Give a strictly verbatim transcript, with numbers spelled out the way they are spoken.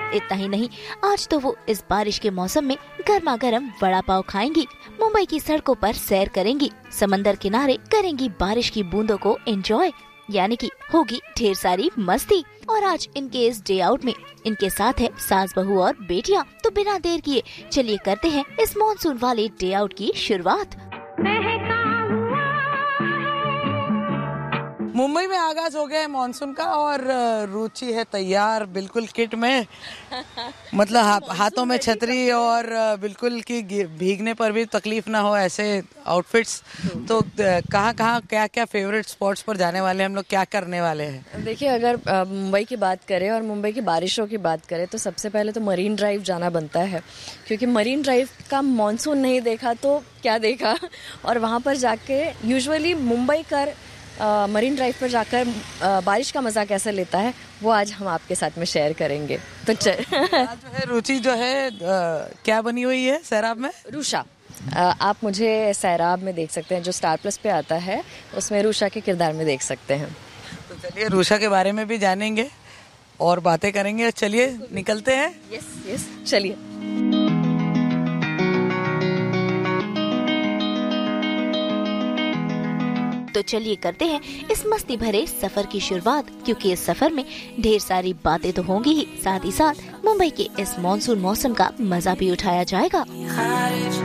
इतना ही नहीं, आज तो वो इस बारिश के मौसम में गर्मा गर्म वड़ा पाव खाएंगी, मुंबई की सड़कों पर सैर करेंगी, समंदर किनारे करेंगी बारिश की बूंदों को एंजॉय, यानी कि होगी ढेर सारी मस्ती। और आज इनके इस डे आउट में इनके साथ है सास बहू और बेटियां। तो बिना देर किए चलिए करते हैं इस मॉनसून वाले डे आउट की शुरुआत। मुंबई में आगाज हो गया है मानसून का और रुचि है तैयार बिल्कुल किट में, मतलब हा, हाथों में छतरी और बिल्कुल कि भीगने पर भी तकलीफ ना हो ऐसे आउटफिट्स। तो कहाँ कहाँ क्या क्या फेवरेट स्पॉट्स पर जाने वाले हैं हम लोग, क्या करने वाले हैं? देखिए, अगर मुंबई की बात करें और मुंबई की बारिशों की बात करें तो सबसे पहले तो मरीन ड्राइव जाना बनता है, क्योंकि मरीन ड्राइव का मानसून नहीं देखा तो क्या देखा। और वहाँ पर जाके यूजुअली मुंबई कर मरीन ड्राइव पर जाकर आ, बारिश का मजा कैसे लेता है वो आज हम आपके साथ में शेयर करेंगे। तो चल जो है रुचि जो है आ, क्या बनी हुई है सैराब में? रूषा। आ, आप मुझे सैराब में देख सकते हैं, जो स्टार प्लस पे आता है उसमें रूषा के किरदार में देख सकते हैं। तो चलिए रूषा के बारे में भी जानेंगे और बातें करेंगे। चलिए निकलते हैं। यस यस चलिए। तो चलिए करते हैं इस मस्ती भरे सफर की शुरुआत, क्योंकि इस सफर में ढेर सारी बातें तो होंगी ही, साथ ही साथ मुंबई के इस मॉनसून मौसम का मजा भी उठाया जाएगा।